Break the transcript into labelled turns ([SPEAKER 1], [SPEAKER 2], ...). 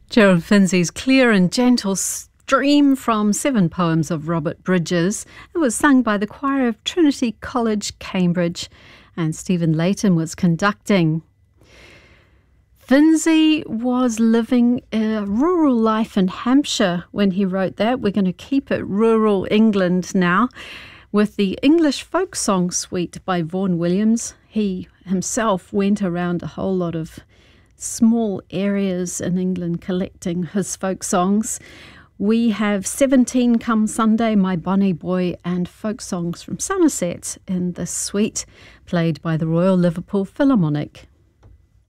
[SPEAKER 1] Gerald Finzi's clear and gentle stream from 7 poems of Robert Bridges. It was sung by the choir of Trinity College, Cambridge, and Stephen Layton was conducting. Finzi was living a rural life in Hampshire when he wrote that. We're going to keep it rural England now with the English Folk Song Suite by Vaughan Williams. He himself went around a whole lot of small areas in England collecting his folk songs. We have 17 Come Sunday, My Bonnie Boy, and folk songs from Somerset in this suite, played by the Royal Liverpool Philharmonic.